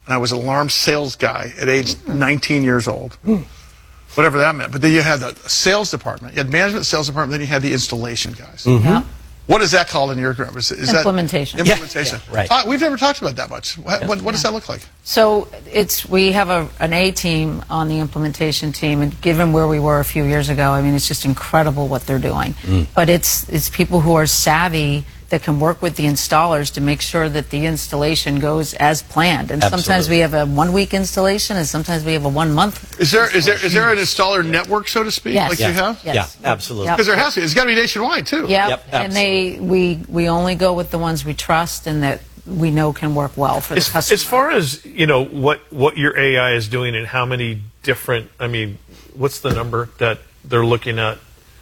and I was an alarm sales guy at age 19 years old. Whatever that meant. But then you had the sales department. You had management, sales department, then you had the installation guys. Yeah. What is that called in your group? Is Implementation. That implementation? Yeah, right. We've never talked about that much. What does that look like? So we have an A team on the implementation team, and given where we were a few years ago, I mean, it's just incredible what they're doing. But it's people who are savvy that can work with the installers to make sure that the installation goes as planned. And sometimes we have a 1-week installation, and sometimes we have a 1-month. Is there an installer network, so to speak, Yes. like you have? Yes. Yeah, absolutely. Because there has to be. It's got to be nationwide too. Yep. And we only go with the ones we trust and that we know can work well for the customer. As far as, what your AI is doing and how many different, what's the number that they're looking at?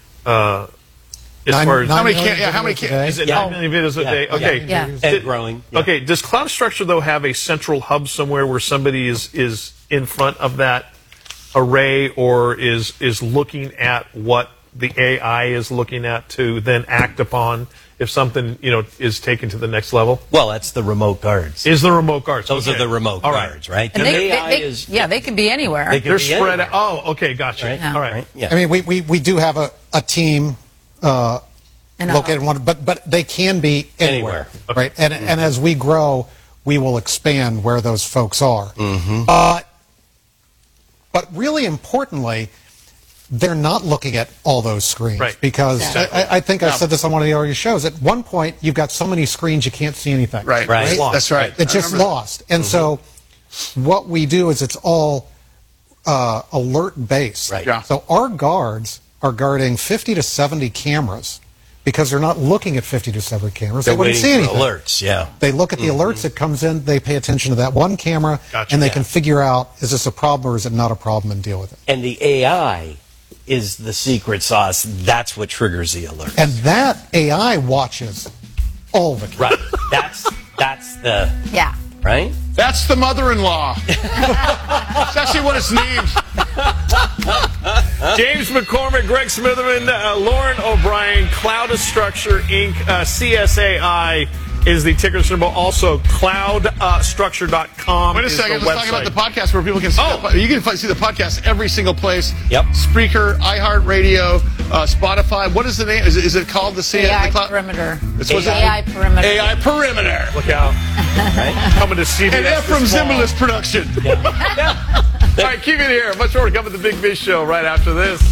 As far as how many is it 9 million videos a day? Okay. Yeah. And growing. Yeah. Okay. Does Cloud Structure, though, have a central hub somewhere where somebody is in front of that array or is looking at what the AI is looking at to then act upon if something, is taken to the next level? Well, that's the remote guards. Is the remote guards. Those are the remote guards, right? And they can be anywhere. They're spread out. Oh, okay. Gotcha. Right. All right. Yeah. I mean, we do have a team located in one, but they can be anywhere. Right? And as we grow, we will expand where those folks are. But really importantly, they're not looking at all those screens. Right. Because I think I said this on one of the earlier shows. At one point, you've got so many screens you can't see anything. Right. That's right. It's just lost. And so what we do is it's all alert-based. Right. Yeah. So our guards are guarding 50 to 70 cameras because they're not looking at 50 to 70 cameras. They're they wouldn't see waiting for anything. alerts, yeah. They look at the alerts that comes in, they pay attention to that one camera, Gotcha. and they can figure out, is this a problem or is it not a problem, and deal with it. And the AI is the secret sauce. That's what triggers the alert. And that AI watches all the cameras. Right. That's the... Yeah. Right? That's the mother-in-law. It's actually what it's named. James McCormick, Greg Smitherman, Lauren O'Brien, Cloud Structure Inc., CSAI is the ticker symbol. Also, cloudstructure.com. Wait a second. Let's talk about the podcast where people can see you can see the podcast every single place. Yep. Spreaker, iHeartRadio, Spotify. What is the name? Is it called the AI Cloud? Perimeter. AI Perimeter. AI Perimeter. Look out. Coming to CBS. An Ephraim this fall. Zimbalist production. All right, keep it here. Much more to come with the Big Biz Show right after this.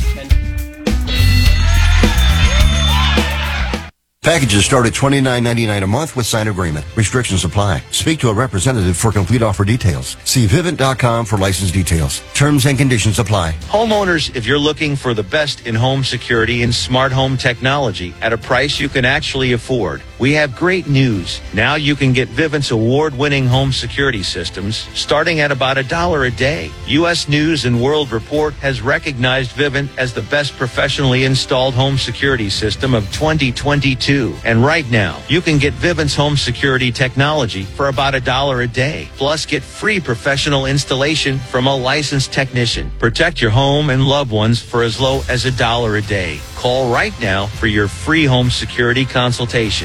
Packages start at $29.99 a month with signed agreement. Restrictions apply. Speak to a representative for complete offer details. See Vivint.com for license details. Terms and conditions apply. Homeowners, if you're looking for the best in home security and smart home technology at a price you can actually afford, we have great news. Now you can get Vivint's award-winning home security systems starting at about $1 a day. U.S. News and World Report has recognized Vivint as the best professionally installed home security system of 2022. And right now, you can get Vivint's home security technology for about $1 a day. Plus, get free professional installation from a licensed technician. Protect your home and loved ones for as low as $1 a day. Call right now for your free home security consultation.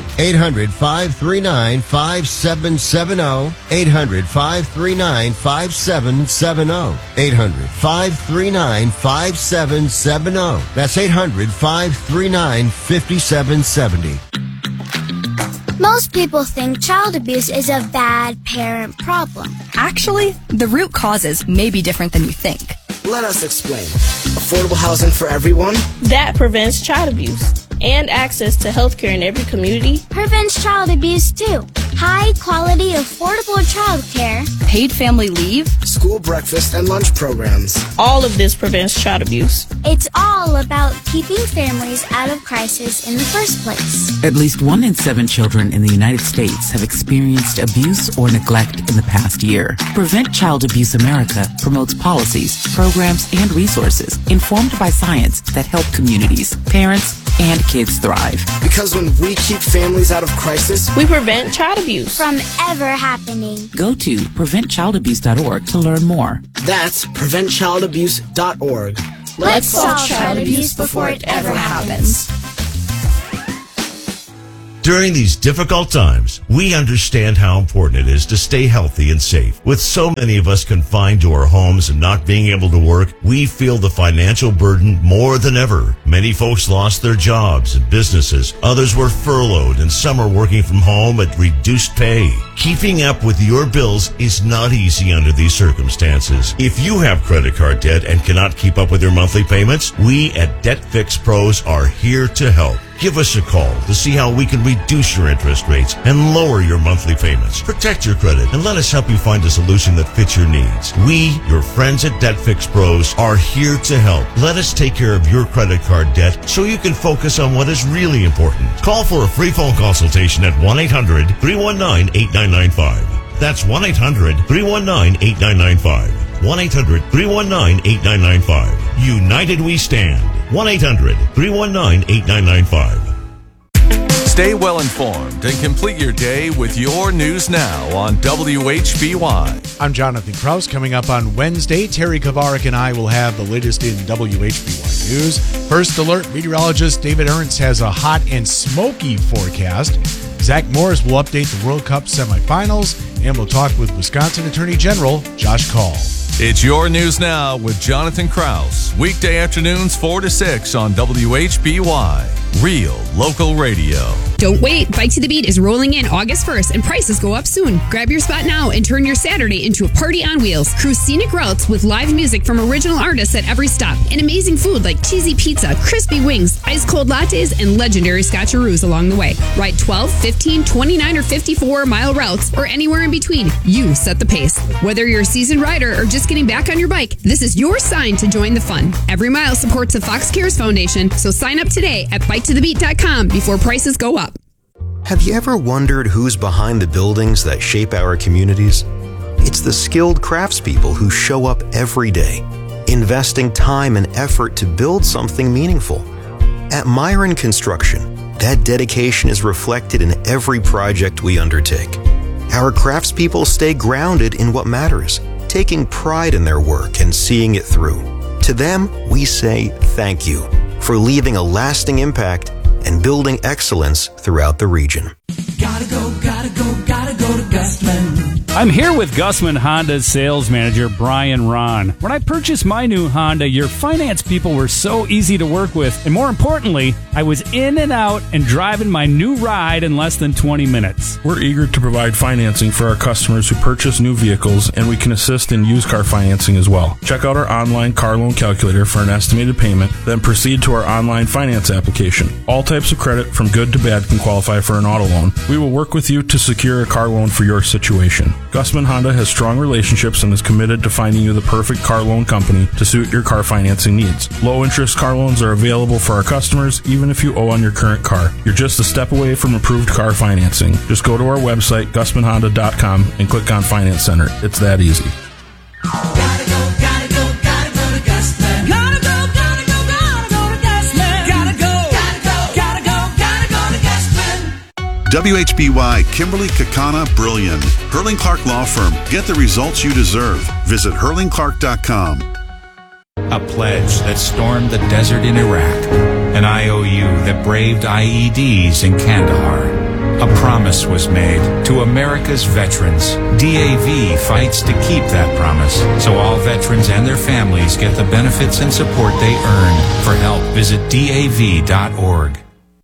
800-539-5770. 800-539-5770. 800-539-5770. That's 800-539-5770. Most people think child abuse is a bad parent problem. Actually, the root causes may be different than you think. Let us explain. Affordable housing for everyone. That prevents child abuse and access to healthcare in every community. Prevents child abuse too. High quality, affordable child care. Paid family leave. School breakfast and lunch programs. All of this prevents child abuse. It's all about keeping families out of crisis in the first place. At least 1 in 7 children in the United States have experienced abuse or neglect in the past year. Prevent Child Abuse America promotes policies, programs, and resources informed by science that help communities, parents, and kids thrive. Because when we keep families out of crisis, we prevent child abuse from ever happening. Go to preventchildabuse.org to learn more. That's preventchildabuse.org. Let's solve child abuse before it ever happens. During these difficult times, we understand how important it is to stay healthy and safe. With so many of us confined to our homes and not being able to work, we feel the financial burden more than ever. Many folks lost their jobs and businesses. Others were furloughed and some are working from home at reduced pay. Keeping up with your bills is not easy under these circumstances. If you have credit card debt and cannot keep up with your monthly payments, we at Debt Fix Pros are here to help. Give us a call to see how we can reduce your interest rates and lower your monthly payments. Protect your credit and let us help you find a solution that fits your needs. We, your friends at Debt Fix Pros, are here to help. Let us take care of your credit card debt so you can focus on what is really important. Call for a free phone consultation at 1-800-319-8995. That's 1-800-319-8995. 1-800-319-8995. United we stand. 1-800-319-8995. Stay well informed and complete your day with your news now on WHBY. I'm Jonathan Kraus. Coming up on Wednesday, Terry Kavarik and I will have the latest in WHBY news. First alert, meteorologist David Ernst has a hot and smoky forecast. Zach Morris will update the World Cup semifinals, and we'll talk with Wisconsin Attorney General Josh Kaul. It's your news now with Jonathan Kraus. Weekday afternoons 4 to 6 on WHBY. Real local radio. Don't wait. Bike to the Beat is rolling in August 1st and prices go up soon. Grab your spot now and turn your Saturday into a party on wheels. Cruise scenic routes with live music from original artists at every stop and amazing food like cheesy pizza, crispy wings, ice cold lattes, and legendary scotcheroos along the way. Ride 12, 15, 29, or 54-mile routes or anywhere in between. You set the pace. Whether you're a seasoned rider or just getting back on your bike, this is your sign to join the fun. Every mile supports the Fox Cares Foundation, so sign up today at biketothebeat.com before prices go up. Have you ever wondered who's behind the buildings that shape our communities? It's the skilled craftspeople who show up every day, investing time and effort to build something meaningful. At Myron Construction, that dedication is reflected in every project we undertake. Our craftspeople stay grounded in what matters, taking pride in their work and seeing it through. To them, we say thank you for leaving a lasting impact and building excellence throughout the region. Gotta go to Gustman. I'm here with Gustman Honda's sales manager, Brian Ron. When I purchased my new Honda, your finance people were so easy to work with. And more importantly, I was in and out and driving my new ride in less than 20 minutes. We're eager to provide financing for our customers who purchase new vehicles, and we can assist in used car financing as well. Check out our online car loan calculator for an estimated payment, then proceed to our online finance application. All types of credit, from good to bad, can qualify for an auto loan. We will work with you to secure a car loan for your situation. Gustman Honda has strong relationships and is committed to finding you the perfect car loan company to suit your car financing needs. Low interest car loans are available for our customers, even if you owe on your current car. You're just a step away from approved car financing. Just go to our website, GustmanHonda.com, and click on Finance Center. It's that easy. WHBY Kimberly Kakana Brilliant. Hurling Clark Law Firm. Get the results you deserve. Visit hurlingclark.com. A pledge that stormed the desert in Iraq. An IOU that braved IEDs in Kandahar. A promise was made to America's veterans. DAV fights to keep that promise, so all veterans and their families get the benefits and support they earned. For help, visit DAV.org.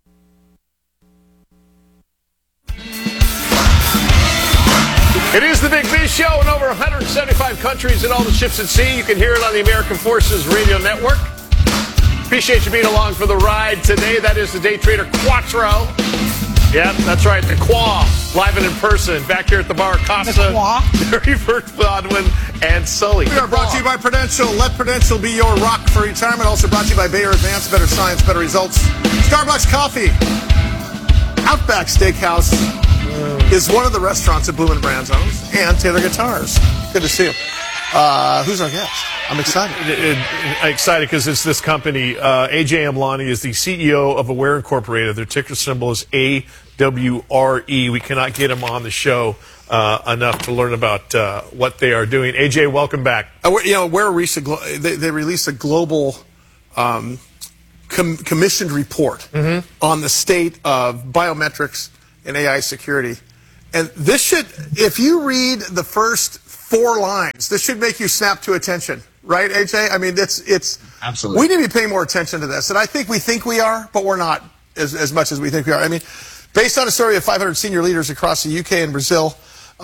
It is the Big B Show in over 175 countries and all the ships at sea. You can hear it on the American Forces Radio Network. Appreciate you being along for the ride today. That is the Day Trader Quattro. Yep, that's right, the Qua, live and in person, back here at the bar Casa. Mary Bert Godwin and Sully. We are brought to you by Prudential. Let Prudential be your rock for retirement. Also brought to you by Bayer Advanced, better science, better results. Starbucks Coffee. Outback Steakhouse is one of the restaurants that Bloomin' Brands owns, and Taylor Guitars. Good to see you. Who's our guest? I'm excited. Excited because it's this company. AJ Amlani is the CEO of Aware Incorporated. Their ticker symbol is AWRE. We cannot get him on the show enough to learn about what they are doing. AJ, welcome back. Aware released they released a global commissioned report on the state of biometrics and AI security. And this should, if you read the first 4 lines, this should make you snap to attention. Right, AJ? I mean, it's absolutely. We need to be paying more attention to this. And I think we are, but we're not as much as we think we are. I mean, based on a survey of 500 senior leaders across the UK and Brazil,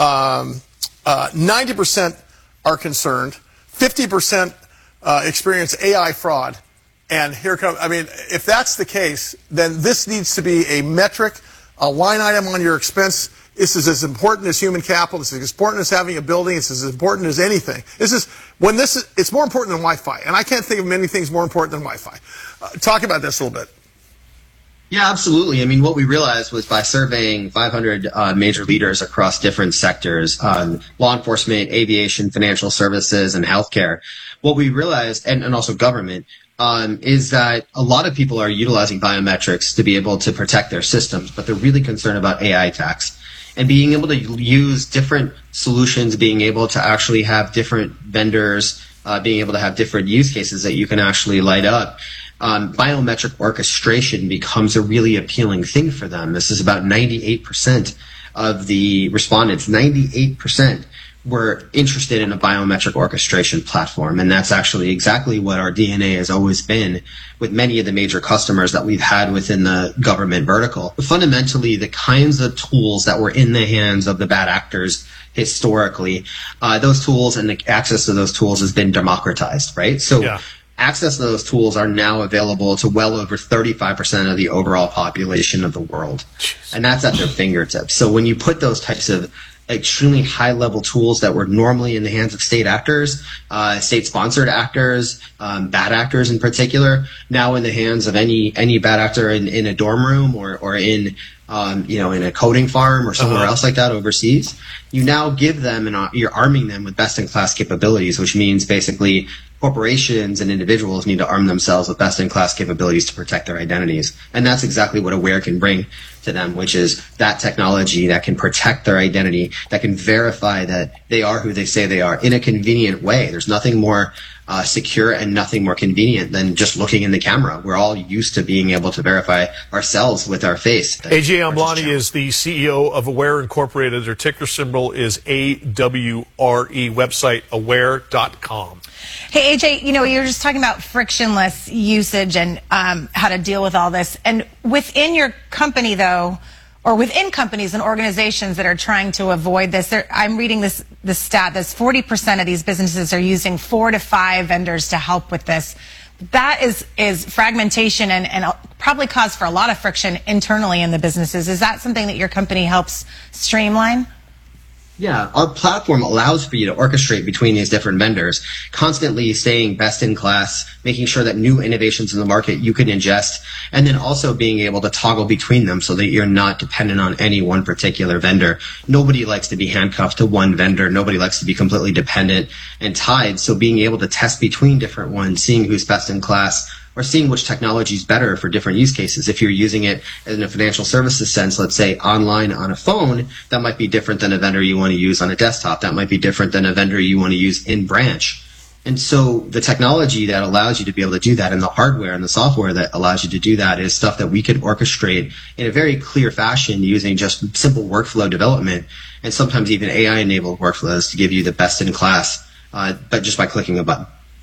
90% are concerned, 50% experience AI fraud. And here comes, I mean, if that's the case, then this needs to be a metric, a line item on your expense. This is as important as human capital. This is as important as having a building. It's as important as anything. It's more important than Wi-Fi. And I can't think of many things more important than Wi-Fi. Talk about this a little bit. Yeah, absolutely. I mean, what we realized was by surveying 500 major leaders across different sectors, law enforcement, aviation, financial services, and healthcare, what we realized, and also government, is that a lot of people are utilizing biometrics to be able to protect their systems, but they're really concerned about AI attacks. And being able to use different solutions, being able to actually have different vendors, being able to have different use cases that you can actually light up, biometric orchestration becomes a really appealing thing for them. This is about 98% of the respondents, 98% were interested in a biometric orchestration platform. And that's actually exactly what our DNA has always been with many of the major customers that we've had within the government vertical. But fundamentally, the kinds of tools that were in the hands of the bad actors historically, those tools and the access to those tools has been democratized, right? So access to those tools are now available to well over 35% of the overall population of the world. And that's at their fingertips. So when you put those types of extremely high-level tools that were normally in the hands of state actors, state-sponsored actors, bad actors in particular, now in the hands of any bad actor in a dorm room or in in a coding farm or somewhere else like that overseas, you now give them and you're arming them with best-in-class capabilities, which means basically corporations and individuals need to arm themselves with best-in-class capabilities to protect their identities. And that's exactly what Aware can bring to them, which is that technology that can protect their identity, that can verify that they are who they say they are in a convenient way. There's nothing more secure and nothing more convenient than just looking in the camera. We're all used to being able to verify ourselves with our face. AJ Amblani is the CEO of Aware Incorporated. Their ticker symbol is AWRE, website aware.com. Hey, AJ, you were just talking about frictionless usage and how to deal with all this. And within your company, though, or within companies and organizations that are trying to avoid this, I'm reading this stat that 40% of these businesses are using 4 to 5 vendors to help with this. That is fragmentation and probably cause for a lot of friction internally in the businesses. Is that something that your company helps streamline? Yeah, our platform allows for you to orchestrate between these different vendors, constantly staying best in class, making sure that new innovations in the market you can ingest, and then also being able to toggle between them so that you're not dependent on any one particular vendor. Nobody likes to be handcuffed to one vendor. Nobody likes to be completely dependent and tied. So being able to test between different ones, seeing who's best in class, or seeing which technology is better for different use cases. If you're using it in a financial services sense, let's say online on a phone, that might be different than a vendor you want to use on a desktop. That might be different than a vendor you want to use in branch. And so the technology that allows you to be able to do that and the hardware and the software that allows you to do that is stuff that we can orchestrate in a very clear fashion using just simple workflow development and sometimes even AI-enabled workflows to give you the best in class, but just by clicking a button.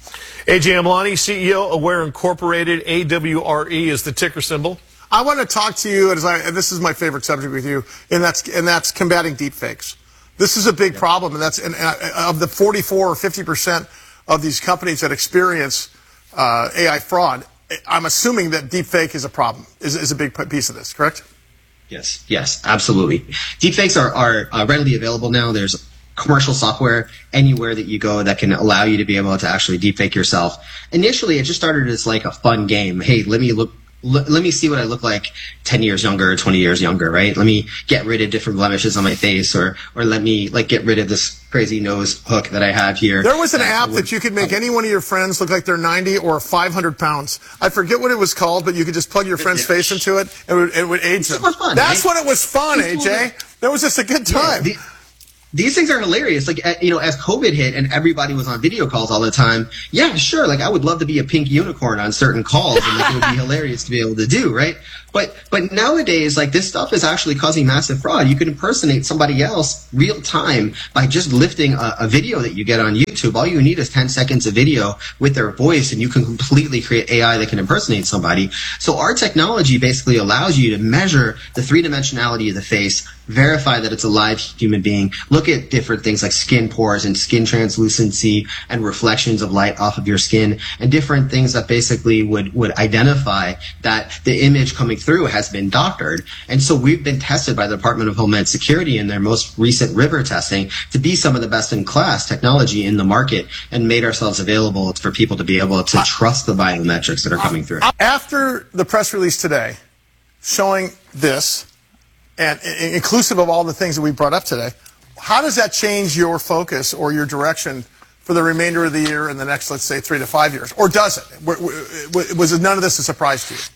AJ Amblani, CEO, Aware Incorporated, AWRE is the ticker symbol. I want to talk to you, and this is my favorite subject with you, and that's combating deepfakes. This is a big problem, and of the 44 or 50% of these companies that experience AI fraud, I'm assuming that deepfake is a problem, is a big piece of this, correct? Yes, absolutely. Deepfakes are readily available now. There's commercial software anywhere that you go that can allow you to be able to actually deepfake yourself. Initially, it just started as like a fun game. Hey, let me see what I look like 10 years younger or 20 years younger, right? Let me get rid of different blemishes on my face or let me get rid of this crazy nose hook that I have here. There was an app that you could make any one of your friends look like they're 90 or 500 pounds. I forget what it was called, but you could just plug your friend's face into it and it would age them. Fun, That's when it was fun, AJ. That was just a good time. these things are hilarious. Like, as COVID hit and everybody was on video calls all the time, yeah, sure. Like, I would love to be a pink unicorn on certain calls, and like, it would be hilarious to be able to do, right? But nowadays, like, this stuff is actually causing massive fraud. You can impersonate somebody else real time by just lifting a video that you get on YouTube. All you need is 10 seconds of video with their voice, and you can completely create AI that can impersonate somebody. So our technology basically allows you to measure the three-dimensionality of the face, verify that it's a live human being, look at different things like skin pores and skin translucency and reflections of light off of your skin, and different things that basically would identify that the image coming through has been doctored. And so we've been tested by the Department of Homeland Security in their most recent river testing to be some of the best in class technology in the market, and made ourselves available for people to be able to trust the biometrics that are coming through. After the press release today showing this, and inclusive of all the things that we brought up today, how does that change your focus or your direction for the remainder of the year and the next, let's say, 3 to 5 years? Or does it? Was none of this a surprise to you?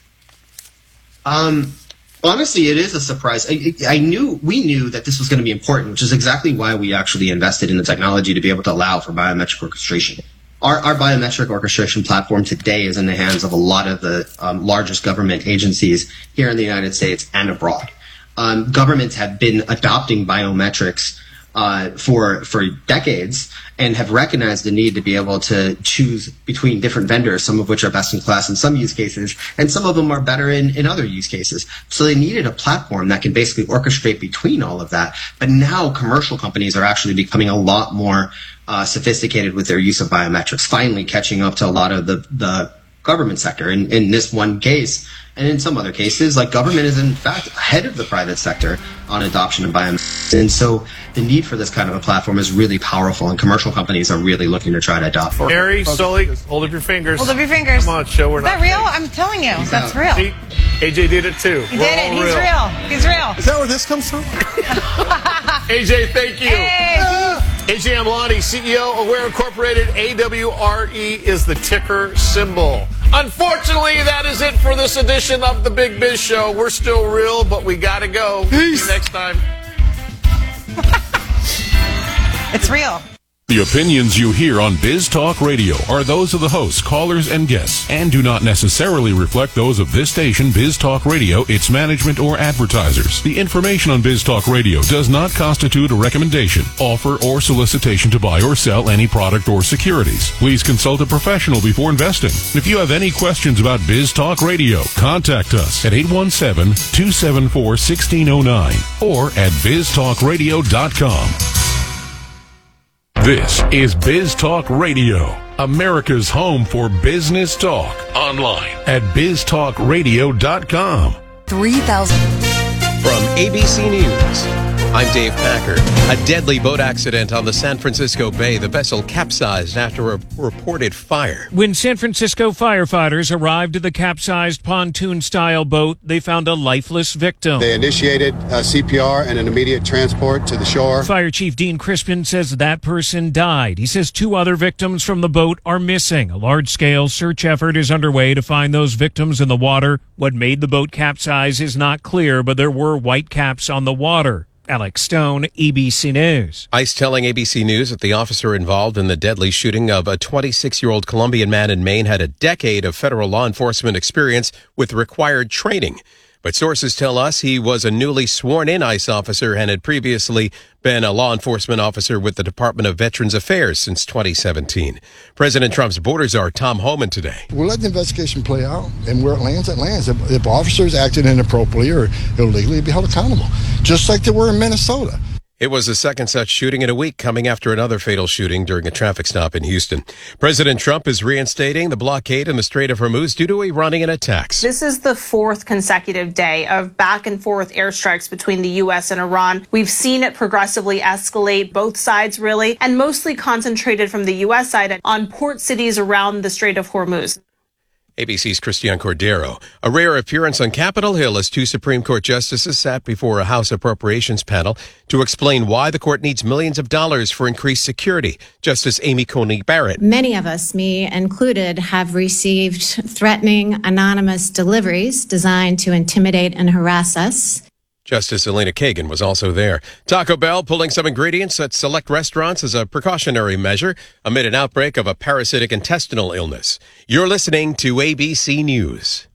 Honestly, it is a surprise. We knew that this was going to be important, which is exactly why we actually invested in the technology to be able to allow for biometric orchestration. Our biometric orchestration platform today is in the hands of a lot of the largest government agencies here in the United States and abroad. Governments have been adopting biometrics for decades, and have recognized the need to be able to choose between different vendors, some of which are best in class in some use cases, and some of them are better in other use cases. So they needed a platform that can basically orchestrate between all of that. But now commercial companies are actually becoming a lot more sophisticated with their use of biometrics, finally catching up to a lot of the government sector. In this one case, and in some other cases, like, government is in fact ahead of the private sector on adoption of biometrics. And so the need for this kind of a platform is really powerful, and commercial companies are really looking to try to adopt it. Mary, Sully, hold up your fingers. Hold up your fingers. Come on, show we're Is not. that real? I'm telling you, that's real. See, AJ did it too. He did it. He's real. He's real. Is that where this comes from? AJ, thank you. Hey. AJ Amlani, CEO, Aware Incorporated. AWRE is the ticker symbol. Unfortunately, that is it for this edition of the Big Biz Show. We're still real, but we gotta go. Peace. See you next time. It's real. The opinions you hear on Biz Talk Radio are those of the hosts, callers, and guests, and do not necessarily reflect those of this station, Biz Talk Radio, its management, or advertisers. The information on Biz Talk Radio does not constitute a recommendation, offer, or solicitation to buy or sell any product or securities. Please consult a professional before investing. If you have any questions about Biz Talk Radio, contact us at 817-274-1609 or at biztalkradio.com. This is Biz Talk Radio, America's home for business talk. Online at biztalkradio.com. 3,000. From ABC News, I'm Dave Packer. A deadly boat accident on the San Francisco Bay. The vessel capsized after a reported fire. When San Francisco firefighters arrived at the capsized pontoon-style boat, they found a lifeless victim. They initiated CPR and an immediate transport to the shore. Fire Chief Dean Crispin says that person died. He says 2 other victims from the boat are missing. A large-scale search effort is underway to find those victims in the water. What made the boat capsize is not clear, but there were white caps on the water. Alex Stone, ABC News. ICE telling ABC News that the officer involved in the deadly shooting of a 26-year-old Colombian man in Maine had a decade of federal law enforcement experience with required training. But sources tell us he was a newly sworn-in ICE officer and had previously been a law enforcement officer with the Department of Veterans Affairs since 2017. President Trump's border czar Tom Homan today. We'll let the investigation play out, and where it lands, it lands. If officers acted inappropriately or illegally, they'll be held accountable, just like they were in Minnesota. It was the second such shooting in a week, coming after another fatal shooting during a traffic stop in Houston. President Trump is reinstating the blockade in the Strait of Hormuz due to Iranian attacks. This is the 4th consecutive day of back-and-forth airstrikes between the U.S. and Iran. We've seen it progressively escalate, both sides really, and mostly concentrated from the U.S. side on port cities around the Strait of Hormuz. ABC's Christian Cordero. A rare appearance on Capitol Hill as 2 Supreme Court justices sat before a House Appropriations panel to explain why the court needs millions of dollars for increased security. Justice Amy Coney Barrett. Many of us, me included, have received threatening anonymous deliveries designed to intimidate and harass us. Justice Elena Kagan was also there. Taco Bell pulling some ingredients at select restaurants as a precautionary measure amid an outbreak of a parasitic intestinal illness. You're listening to ABC News.